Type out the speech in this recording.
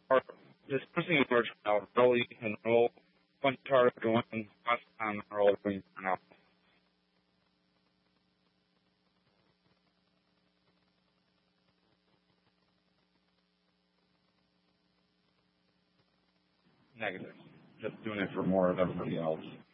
Or just pushing your child early and enroll, bunch harder going last time enrolled now. Negative. Just doing it for more of everybody else.